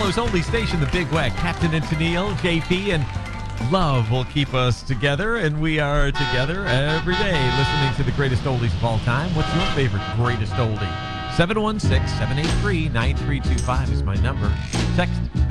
Buffalo's only station, the Big Wet. Captain and Tennille, JP, and love will keep us together, and we are together every day listening to the greatest oldies of all time. What's your favorite greatest oldie? 716-783-9325 is my number. Text